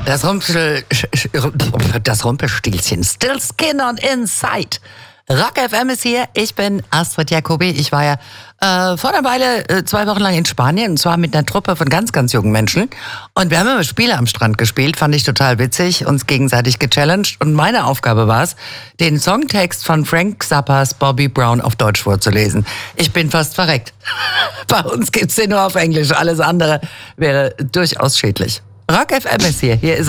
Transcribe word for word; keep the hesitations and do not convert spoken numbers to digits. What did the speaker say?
Das Rumpel, das Rumpelstilzchen. Still Skin on Inside. Rock F M ist hier. Ich bin Astrid Jacobi. Ich war ja äh, vor einer Weile äh, zwei Wochen lang in Spanien, und zwar mit einer Truppe von ganz, ganz jungen Menschen. Und wir haben immer Spiele am Strand gespielt, fand ich total witzig, uns gegenseitig gechallenged. Und meine Aufgabe war es, den Songtext von Frank Zappas Bobby Brown auf Deutsch vorzulesen. Ich bin fast verreckt. Bei uns gibt's den nur auf Englisch. Alles andere wäre durchaus schädlich. Rock F M ist hier. Hier ist